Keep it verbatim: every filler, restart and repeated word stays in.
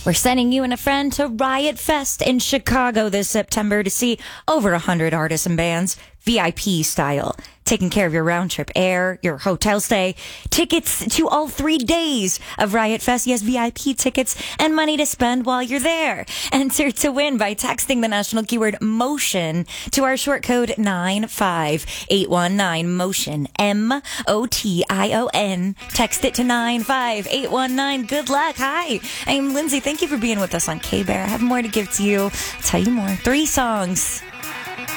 We're sending you and a friend to Riot Fest in Chicago this September to see over one hundred artists and bands, V I P style. Taking care of your round trip air, your hotel stay, tickets to all three days of Riot Fest. Yes, V I P tickets and money to spend while you're there. Enter to win by texting the national keyword MOTION to our short code nine five eight one nine MOTION. M O T I O N. Text it to nine five eight one nine. Good luck. Hi, I'm Lindsay. Thank you for being with us on K-Bear. I have more to give to you. I'll tell you more. Three songs.